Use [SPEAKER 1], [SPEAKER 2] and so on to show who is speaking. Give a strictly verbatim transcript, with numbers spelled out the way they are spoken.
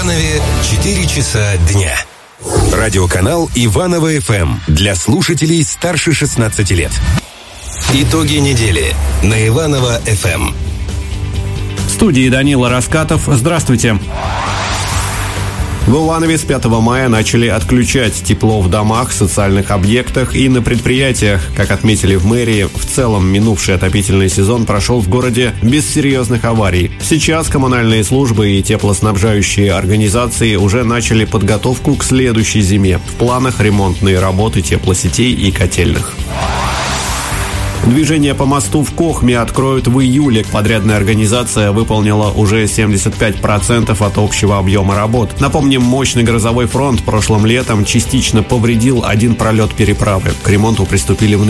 [SPEAKER 1] Иванове четыре часа дня. Радиоканал Иваново-ФМ для слушателей старше шестнадцати лет. Итоги недели на Иваново-ФМ.
[SPEAKER 2] В студии Данила Раскатов. Здравствуйте. В Иванове с пятого мая начали отключать тепло в домах, социальных объектах и на предприятиях. Как отметили в мэрии, в целом минувший отопительный сезон прошел в городе без серьезных аварий. Сейчас коммунальные службы и теплоснабжающие организации уже начали подготовку к следующей зиме. В планах ремонтные работы теплосетей и котельных. Движение по мосту в Кохме откроют в июле. Подрядная организация выполнила уже семьдесят пять процентов от общего объема работ. Напомним, мощный грозовой фронт прошлым летом частично повредил один пролет переправы. К ремонту приступили в